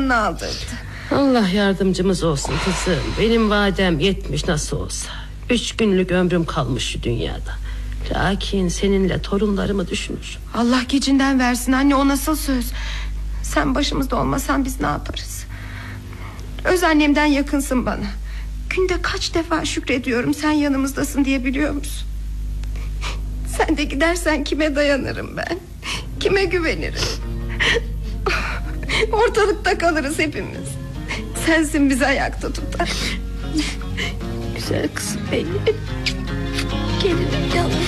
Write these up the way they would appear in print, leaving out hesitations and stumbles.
canını aldırdı. Allah yardımcımız olsun kızım. Benim vadem 70 nasıl olsa. 3 günlük ömrüm kalmış şu dünyada. Lakin seninle torunlarımı düşünür. Allah gecinden versin anne, o nasıl söz? Sen başımızda olmasan biz ne yaparız? Öz annemden yakınsın bana. Günde kaç defa şükrediyorum sen yanımızdasın diye, biliyor musun? Sen de gidersen kime dayanırım ben? Kime güvenirim? Ortalıkta kalırız hepimiz. Sensin bizi ayakta tutar. Güzel kızım benim. Gelinim yavrum.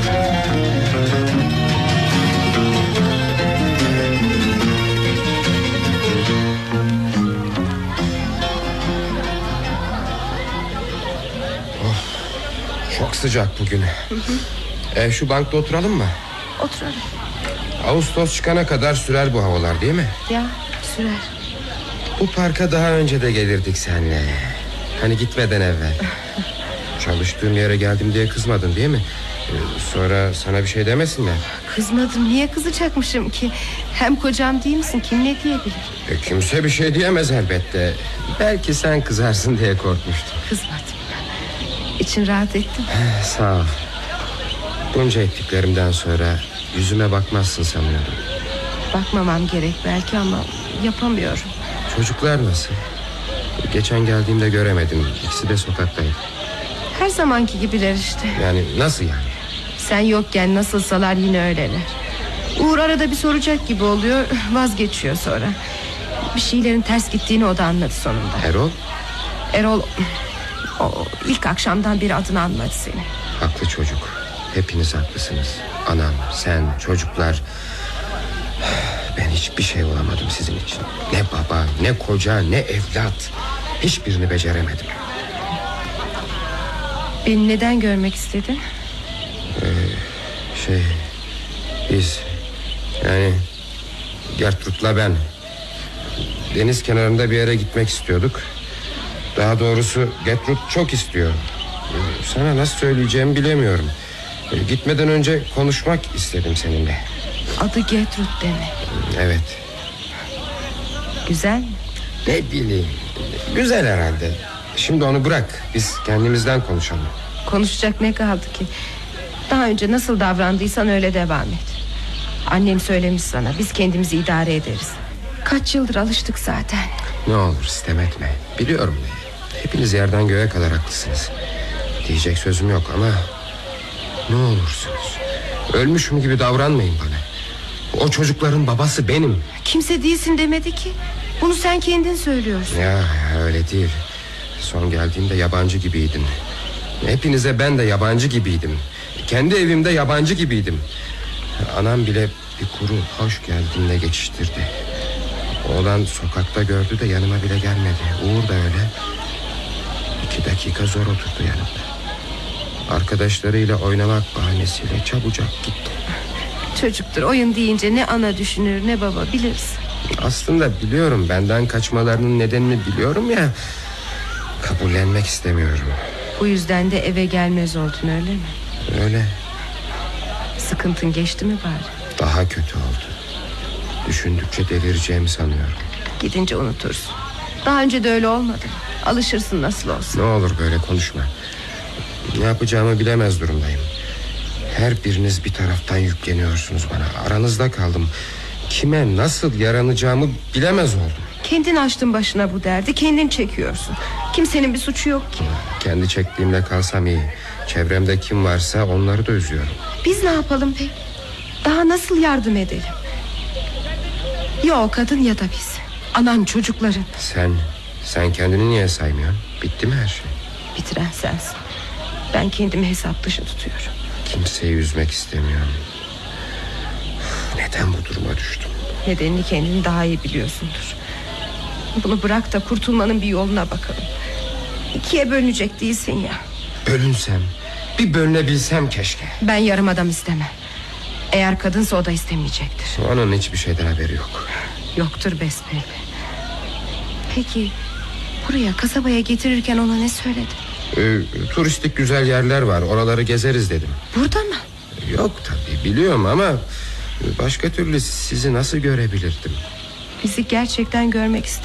Çok sıcak bugün. Şu bankta oturalım mı? Oturalım. Ağustos çıkana kadar sürer bu havalar, değil mi? Ya sürer. Bu parka daha önce de gelirdik seninle. Hani gitmeden evvel. Çalıştığım yere geldim diye kızmadın değil mi? Sonra sana bir şey demesinler. Kızmadım, niye kızacakmışım ki? Hem kocam değil misin, kim ne diyebilir? Kimse bir şey diyemez elbette. Belki sen kızarsın diye korkmuştum. Kızmadım. İçin rahat etti mi? Sağ ol. Bunca ettiklerimden sonra yüzüme bakmazsın sanıyordum. Bakmamam gerek belki ama yapamıyorum. Çocuklar nasıl? Geçen geldiğimde göremedim. İkisi de sokaktaydı. Her zamanki gibiler işte. Yani nasıl yani? Sen yokken nasılsalar yine öyleler. Uğur arada bir soracak gibi oluyor, vazgeçiyor sonra. Bir şeylerin ters gittiğini o da anladı sonunda. Erol o ilk akşamdan beri adını anmadı seni. Haklı çocuk. Hepiniz haklısınız. Anam, sen, çocuklar. Ben hiçbir şey olamadım sizin için. Ne baba, ne koca, ne evlat. Hiçbirini beceremedim. Beni neden görmek istedin? Biz yani Gertrud'la ben deniz kenarında bir yere gitmek istiyorduk. Daha doğrusu Gertrud çok istiyor. Sana nasıl söyleyeceğimi bilemiyorum. Gitmeden önce konuşmak istedim seninle. Adı Gertrud demek. Evet. Güzel mi? Ne bileyim, güzel herhalde. Şimdi onu bırak, biz kendimizden konuşalım. Konuşacak ne kaldı ki? Daha önce nasıl davrandıysan öyle devam et. Annem söylemiş sana, biz kendimizi idare ederiz. Kaç yıldır alıştık zaten. Ne olur sitem etme. Biliyorum, hepiniz yerden göğe kadar haklısınız. Diyecek sözüm yok ama ne olursunuz ölmüşüm gibi davranmayın bana. O çocukların babası benim. Kimse değilsin demedi ki. Bunu sen kendin söylüyorsun. Ya öyle değil. Son geldiğimde yabancı gibiydim. Hepinize ben de yabancı gibiydim. Kendi evimde yabancı gibiydim. Anam bile bir kuru hoş geldinle geçiştirdi. Oğlan sokakta gördü de yanıma bile gelmedi. Uğur da öyle. 2 dakika zor oturdu yanımda. Arkadaşlarıyla oynamak bahanesiyle çabucak gitti. Çocuktur, oyun deyince ne ana düşünür ne baba, biliriz. Aslında biliyorum, benden kaçmalarının nedenini biliyorum ya. Kabullenmek istemiyorum. Bu yüzden de eve gelmez oldun, öyle mi? Öyle. Sıkıntın geçti mi bari? Daha kötü oldu. Düşündükçe delireceğimi sanıyorum. Gidince unutursun. Daha önce de öyle olmadı. Alışırsın nasıl olsa. Ne olur böyle konuşma. Ne yapacağımı bilemez durumdayım. Her biriniz bir taraftan yükleniyorsunuz bana. Aranızda kaldım. Kime nasıl yaranacağımı bilemez oldum. Kendin açtın başına bu derdi, kendin çekiyorsun. Kimsenin bir suçu yok ki. Kendi çektiğimle kalsam iyi. Çevremde kim varsa onları da üzüyorum. Biz ne yapalım peki? Daha nasıl yardım edelim? Ya o kadın ya da biz. Anan, çocukların. Sen kendini niye saymıyorsun? Bitti mi her şey? Bitiren sensin. Ben kendimi hesap dışı tutuyorum. Kimseyi üzmek istemiyorum. Neden bu duruma düştüm? Nedenini kendin daha iyi biliyorsundur. Bunu bırak da kurtulmanın bir yoluna bakalım. 2'ye bölünecek değilsin ya. Bölünsem, bir bölünebilsem keşke. Ben yarım adam istemem. Eğer kadınsa o da istemeyecektir. Onun hiçbir şeyden haberi yok. Yoktur besbelli. Peki buraya, kasabaya getirirken ona ne söyledin? Turistik güzel yerler var, oraları gezeriz dedim. Burada mı? Yok tabii, biliyorum ama başka türlü sizi nasıl görebilirdim? Bizi gerçekten görmek ister.